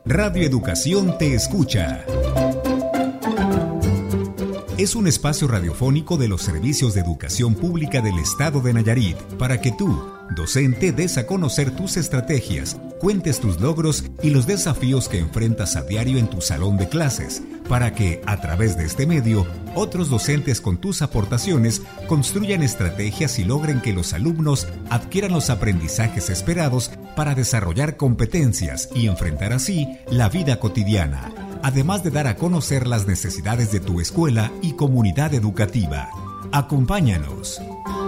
Radio Educación te escucha. Es un espacio radiofónico de los servicios de educación pública del estado de Nayarit para que tú, docente, des a conocer tus estrategias, cuentes tus logros y los desafíos que enfrentas a diario en tu salón de clases, para que, a través de este medio, otros docentes con tus aportaciones construyan estrategias y logren que los alumnos adquieran los aprendizajes esperados para desarrollar competencias y enfrentar así la vida cotidiana, además de dar a conocer las necesidades de tu escuela y comunidad educativa. Acompáñanos.